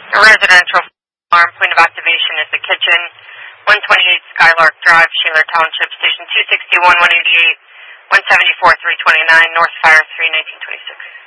A residential alarm. Point of activation is the kitchen. 128 Skylark Drive, Shaler Township, Station 261, 188, 174, 329, North Fire 3, 1926.